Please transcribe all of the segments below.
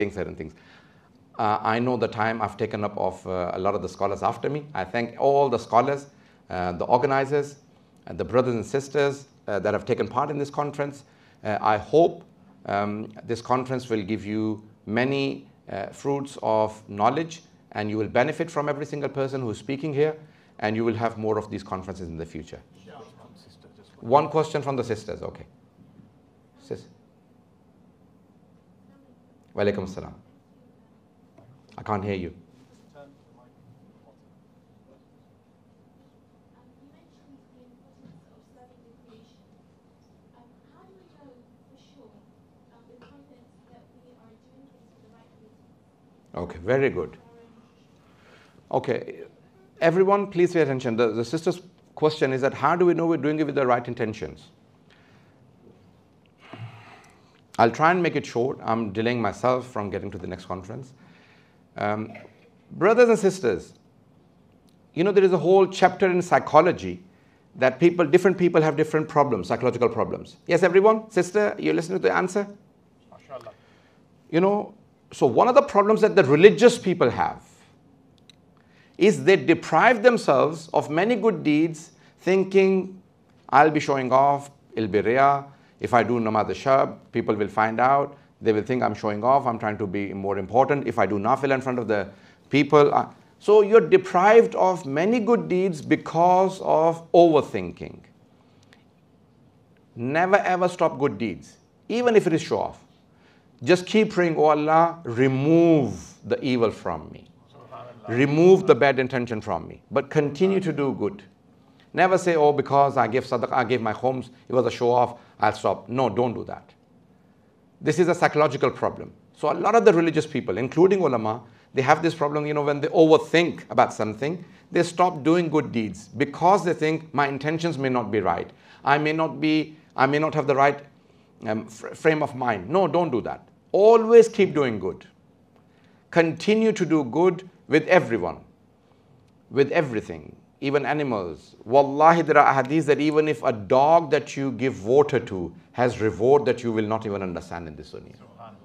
certain things. I know the time I've taken up of a lot of the scholars after me. I thank all the scholars, the organizers, and the brothers and sisters that have taken part in this conference. I hope this conference will give you many fruits of knowledge, and you will benefit from every single person who's speaking here, and you will have more of these conferences in the future. One question from the sisters, okay. Sis. Wa alaikum assalam. I can't hear you. Okay, very good. Okay, everyone please pay attention. The sister's question is that how do we know we're doing it with the right intentions? I'll try and make it short. I'm delaying myself from getting to the next conference. Brothers and sisters, you know there is a whole chapter in psychology that different people have different problems, psychological problems. Yes, everyone? Sister, you're listening to the answer? MashaAllah. You know, so one of the problems that the religious people have is they deprive themselves of many good deeds thinking, I'll be showing off, it'll be riya. If I do namaz shab, people will find out. They will think I'm showing off, I'm trying to be more important. If I do nafila in front of the people. So you're deprived of many good deeds because of overthinking. Never ever stop good deeds, even if it is show off. Just keep praying, oh Allah, remove the evil from me. Remove the bad intention from me. But continue to do good. Never say, oh, because I gave sadaqah, I gave my homes, it was a show off, I'll stop. No, don't do that. This is a psychological problem. So a lot of the religious people, including ulama, they have this problem, you know, when they overthink about something, they stop doing good deeds because they think my intentions may not be right. I may not have the right frame of mind. No, don't do that. Always keep doing good. Continue to do good with everyone, with everything, even animals. Wallahi, there are hadiths that even if a dog that you give water to has reward that you will not even understand in this dunya.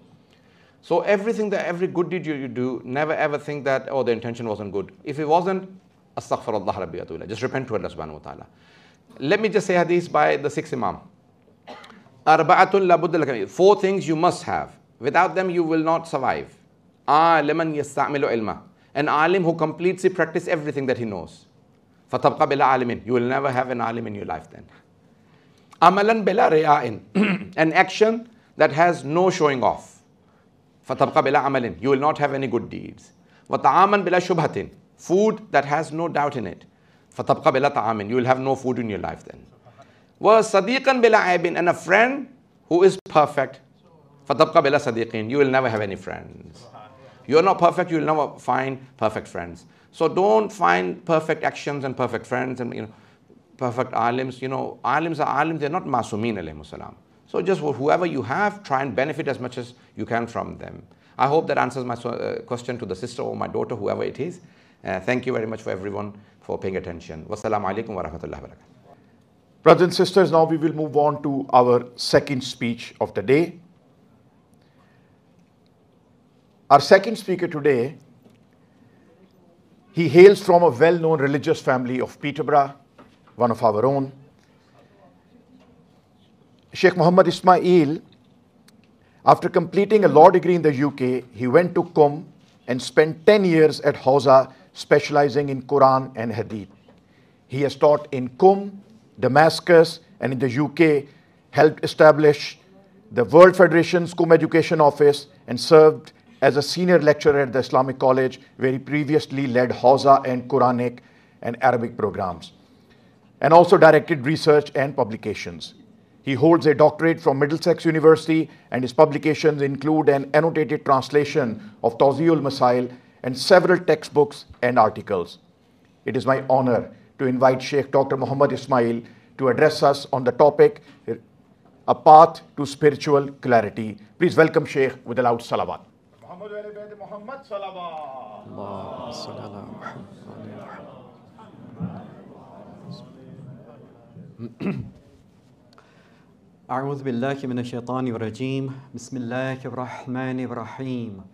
So every good deed you do, never ever think that, oh, the intention wasn't good. If it wasn't, astaghfirullah rabbi atullah. Just repent to Allah subhanahu wa ta'ala. Let me just say hadith by the sixth Imam. Arba'atun la budda laka. 4 things you must have. Without them you will not survive. Aliman yasta'milu ilma. An alim who completely practices everything that he knows. Fatabqa bila alimin. You will never have an alim in your life then. Amalan bila riya'in. An action that has no showing off. Fatabqa bila amalin. You will not have any good deeds. Wa ta'aman bila shubhatin. Food that has no doubt in it. Fatabqa bila ta'amin. You will have no food in your life then. Wa sadiqan bila aibin. And a friend who is perfect. Fatabqa bila sadiqin. You will never have any friends. You are not perfect, you will never find perfect friends. So don't find perfect actions and perfect friends and perfect alims. Alims are alims, they're not masumeen alayhimus salam. So just whoever you have, try and benefit as much as you can from them. I hope that answers my question to the sister or my daughter, whoever it is. Thank you very much for everyone for paying attention. Wassalamu alaikum wa rahmatullahi wa barakatuh. Brothers and sisters, now we will move on to our second speech of the day. Our second speaker today, he hails from a well-known religious family of Peterborough, one of our own. Sheikh Muhammad Ismail, after completing a law degree in the UK, he went to Qom and spent 10 years at Hawza, specializing in Quran and Hadith. He has taught in Qom, Damascus, and in the UK, helped establish the World Federation's Qom Education Office, and served as a senior lecturer at the Islamic College, where he previously led Hawza and Quranic and Arabic programs, and also directed research and publications. He holds a doctorate from Middlesex University, and his publications include an annotated translation of Tawzi'ul Masail and several textbooks and articles. It is my honor to invite Sheikh Dr. Muhammad Ismail to address us on the topic, A Path to Spiritual Clarity. Please welcome Sheikh with a loud salawat. أعوذ بالله من الشيطان الرجيم بسم الله الرحمن الرحيم